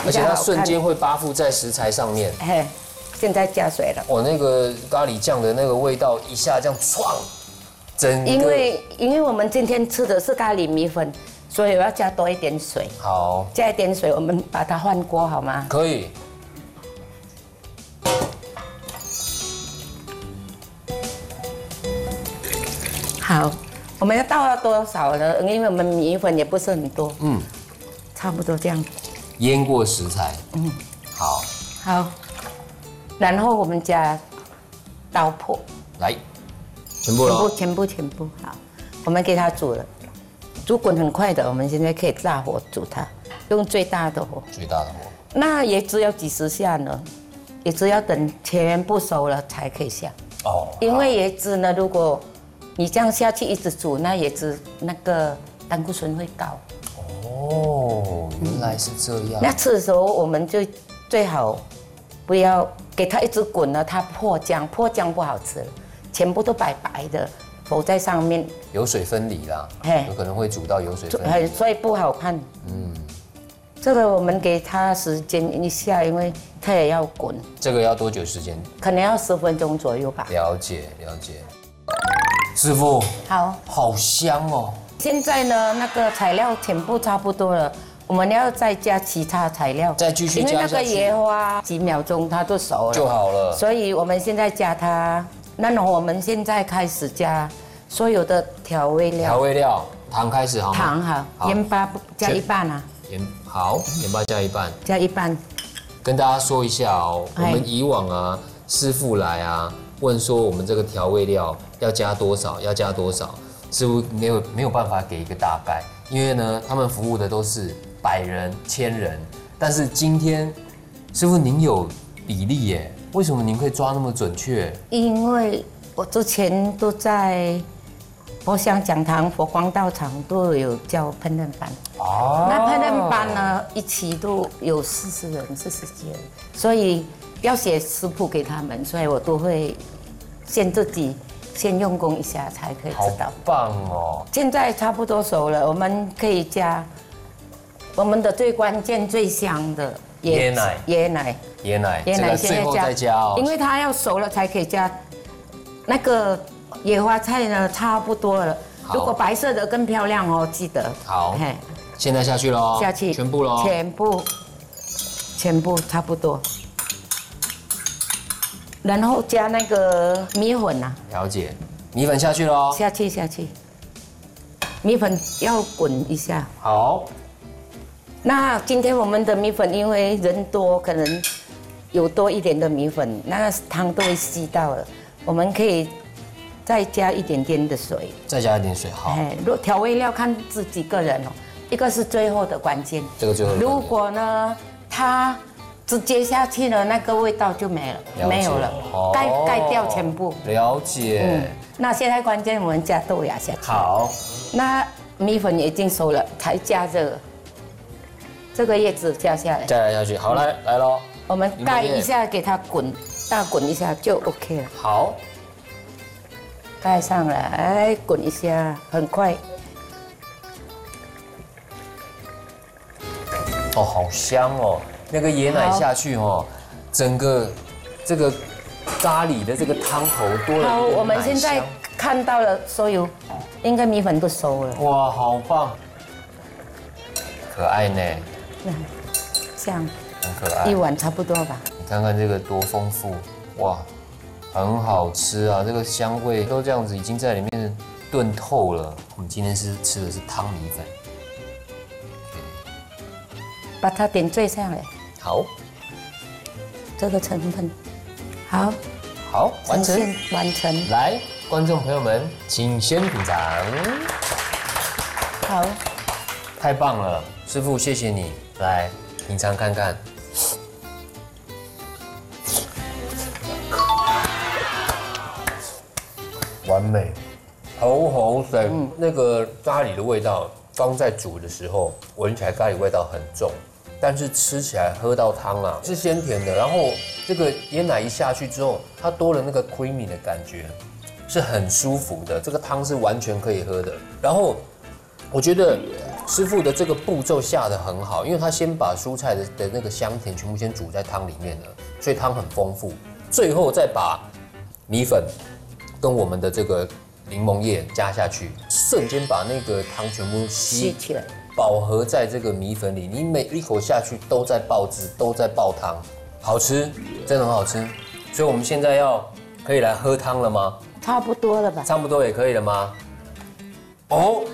而且它瞬间会扒附在食材上面。 嘿，现在加水了。 我那个咖喱酱的那个味道一下这样唰，整个因为我们今天吃的是咖喱米粉，所以我要加多一点水。 好， 加一点水，我们把它换锅好吗？ 可以。 好，我们要倒了多少呢？因为我们米粉也不是很多，差不多这样。 腌过食材，好， 好，然后我们加刀破， 来，全部了， 全部，好，我们给它煮了，煮滚很快的，我们现在可以大火煮它，用最大的火，那椰子要几时下呢？椰子要等全部熟了才可以下，因为椰子呢，如果你这样下去一直煮，那椰子那个胆固醇会高。 原来是这样。 那吃的时候我们就最好不要给它一直滚了，它破浆不好吃了，全部都白白的浮在上面， 油水分离啦，有可能会煮到油水分离， 所以不好看。这个我们给它时间一下，因为它也要滚。 这个要多久时间？ 可能要10分钟左右吧。 了解。师傅，好香哦。现在呢，那个材料全部差不多了，我们要再加其他材料， 再继续加下去。 因为那个椰花几秒钟它就熟了就好了， 所以我们现在加它。那我们现在开始加所有的调味料， 糖开始好吗？ 糖好，盐巴加一半啊。 盐巴加一半。跟大家说一下哦，我们以往啊，师傅来啊，问说我们这个调味料要加多少，师傅没有办法给一个大概，因为呢，他们服务的都是100人、1000人，但是今天师傅您有比例耶，为什么您可以抓那么准确？因为我之前都在佛香讲堂、佛光道场都有教烹饪班。那烹饪班呢，一期都有40人、40几人，所以要写食谱给他们，所以我都会自己先用功一下才可以知道。好棒哦！现在差不多熟了，我们可以加我们的最关键、最香的椰奶。现在加哦，因为它要熟了才可以加。那个野花菜呢，差不多了。如果白色的更漂亮哦，记得。好，现在下去喽。下去，全部喽。全部差不多。然后加那个米粉啊。了解，米粉下去喽。下去。米粉要滚一下。好。那今天我们的米粉，因为人多，可能有多一点的米粉，那个汤都会吸到了。我们可以再加一点点的水。好。调味料看自己个人哦，一个是最后的关键。这个最后。如果呢，它直接下去了，那个味道就没有了，盖掉全部。了解。那现在关键我们加豆芽下去。好。那米粉已经熟了，才加这个叶子加下来。下去。好，来喽。我们盖一下，给它大滚一下就 OK 了。好。盖上来，滚一下，很快。好香哦！那个椰奶下去哦，整个这个咖喱的这个汤头多了。好，我们现在看到了所有，应该米粉都熟了。哇，好棒！可爱呢。这样。很可爱。一碗差不多吧。你看看这个多丰富，哇！很好吃啊，这个香味都这样子已经在里面炖透了。我们今天吃的是汤米粉，把它点缀上来。好，这个成分，好，完成。来，观众朋友们，请先品尝。好，太棒了，师傅，谢谢你，来品尝看看。完美，好水。那个咖喱的味道，刚在煮的时候闻起来咖喱味道很重，但是吃起来喝到汤啊是鲜甜的，然后这个椰奶一下去之后，它多了那个 creamy 的感觉，是很舒服的。这个汤是完全可以喝的。然后我觉得师傅的这个步骤下得很好，因为他先把蔬菜的那个香甜全部先煮在汤里面了，所以汤很丰富。最后再把米粉跟我们的这个柠檬叶加下去，瞬间把那个汤全部吸起来，饱和在这个米粉里。你每一口下去都在爆汁，都在爆汤，好吃，真的很好吃。所以我们现在可以来喝汤了吗？ 差不多了吧？ 差不多也可以了吗？哦。